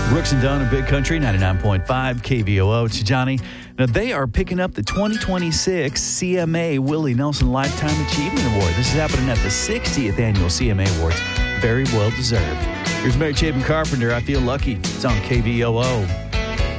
Brooks and Dunn in Big Country, 99.5 KVOO. It's Johnny. Now, they are picking up the 2026 CMA Willie Nelson Lifetime Achievement Award. This is happening at the 60th Annual CMA Awards. Very well deserved. Here's Mary Chapin Carpenter. I Feel Lucky. It's on KVOO.